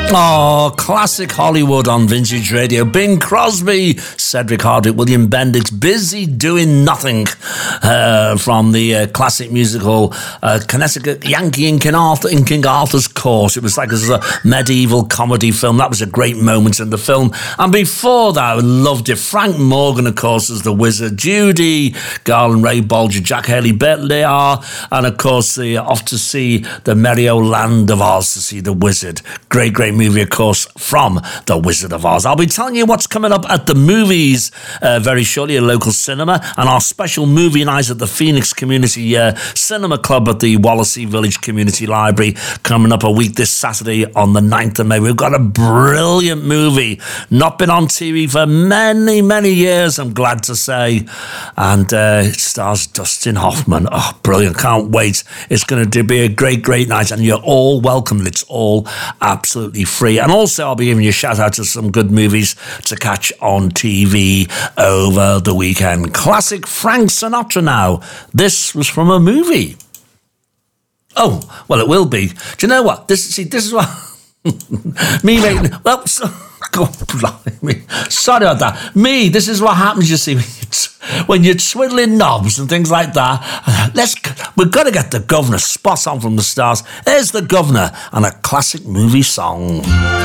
Oh, classic Hollywood on Vintage Radio. Bing Crosby, Cedric Hardwick, William Bendix, Busy Doing Nothing from the classic musical Connecticut Yankee in King Arthur's Court. It was like a medieval comedy film. That was a great moment in the film. And before that, I loved it. Frank Morgan, of course, as the Wizard. Judy Garland, Ray Bolger, Jack Haley, Bette Lear, and of course, off to see the merry old land of Oz to see the Wizard. Great movie, of course, from The Wizard of Oz. I'll be telling you what's coming up at the movies very shortly, a local cinema, and our special movie night at the Phoenix Community Cinema Club at the Wallasey Village Community Library coming up a week this Saturday on the 9th of May. We've got a brilliant movie, not been on TV for many years, I'm glad to say, and it stars Dustin Hoffman. Oh, brilliant, can't wait. It's going to be a great night, and you're all welcome. It's all absolutely free. And also I'll be giving you a shout out to some good movies to catch on TV over the weekend. Classic Frank Sinatra now. This was from a movie. Oh, well, it will be. Do you know what? This is what me making, well, God, blimey. Sorry about that. This is what happens, you see, when you're twiddling knobs and things like that. We've got to get the Governor spot on from the stars. There's the Governor and a classic movie song.